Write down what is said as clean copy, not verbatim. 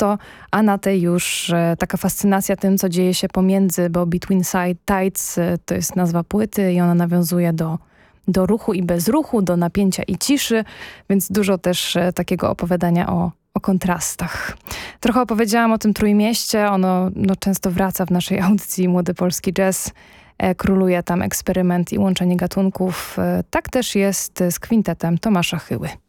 miasto, a na tej już taka fascynacja tym, co dzieje się pomiędzy, bo Between Tides to jest nazwa płyty i ona nawiązuje do ruchu i bezruchu, do napięcia i ciszy, więc dużo też takiego opowiadania o kontrastach. Trochę opowiedziałam o tym Trójmieście, ono często wraca w naszej audycji Młody Polski Jazz. Króluje tam eksperyment i łączenie gatunków. Tak też jest z kwintetem Tomasza Chyły.